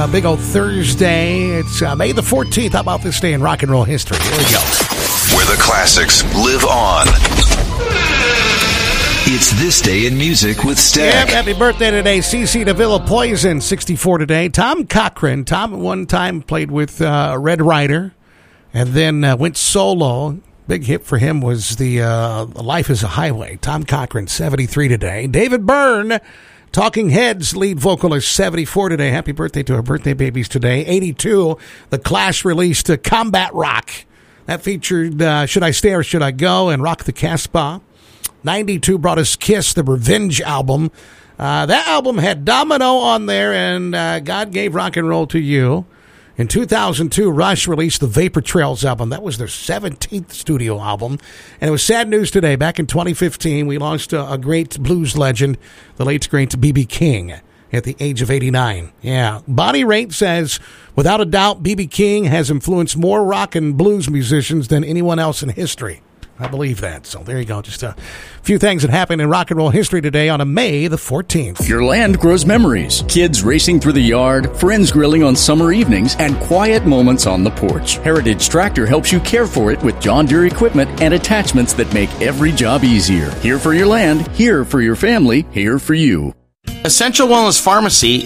A big old Thursday. It's May the 14th. How about this day in rock and roll history? Here we go. Where the classics live on. It's This Day in Music with Stack. Yep, happy birthday today. CeCe DeVille of Poison, 64 today. Tom Cochrane. Tom at one time played with Red Rider and then went solo. Big hit for him was the Life is a Highway. Tom Cochrane, 73 today. David Byrne, Talking Heads lead vocalist, 74 today. Happy birthday to our birthday babies today. 82, The Clash released Combat Rock. That featured Should I Stay or Should I Go and Rock the Casbah. 92 brought us Kiss, the Revenge album. That album had Domino on there and God Gave Rock and Roll to You. In 2002, Rush released the Vapor Trails album. That was their 17th studio album. And it was sad news today. Back in 2015, we lost a great blues legend, the late great B.B. King, at the age of 89. Yeah. Bonnie Raitt says, without a doubt, B.B. King has influenced more rock and blues musicians than anyone else in history. I believe that. So there you go. Just a few things that happened in rock and roll history today on a May the 14th. Your land grows memories. Kids racing through the yard, friends grilling on summer evenings, and quiet moments on the porch. Heritage Tractor helps you care for it with John Deere equipment and attachments that make every job easier. Here for your land, here for your family, here for you. Essential Wellness Pharmacy